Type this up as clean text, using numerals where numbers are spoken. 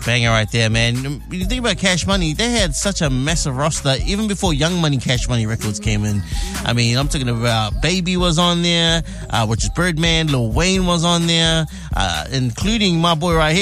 Banger right there, man. When you think about Cash Money, they had such a massive roster even before Young Money Cash Money Records came in. I mean, I'm talking about Baby was on there, which is Birdman. Lil Wayne was on there, including my boy right